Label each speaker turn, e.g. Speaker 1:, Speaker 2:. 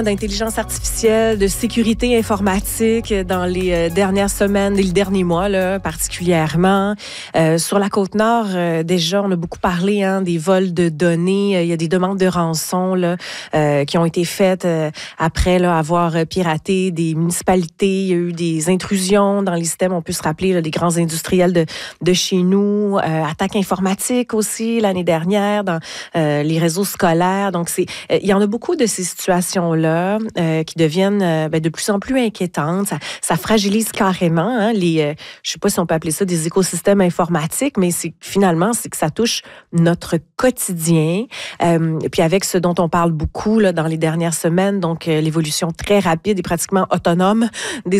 Speaker 1: d'intelligence artificielle, de sécurité informatique dans les dernières semaines et le dernier mois, là, particulièrement. Sur la Côte-Nord, déjà, on a beaucoup parlé des vols de données. Il y a des demandes de rançon là, qui ont été faites après là, avoir piraté des municipalités. Il y a eu des intrusions dans les systèmes. On peut se rappeler là, des grands industriels de chez nous. Attaques informatiques aussi l'année dernière dans les réseaux scolaires. Donc, il y en a beaucoup de ces situations-là qui deviennent de plus en plus inquiétantes. Ça fragilise carrément je ne sais pas si on peut appeler ça des écosystèmes informatiques, mais finalement, c'est que ça touche notre quotidien. Puis avec ce dont on parle beaucoup là, dans les dernières semaines, donc l'évolution très rapide et pratiquement autonome des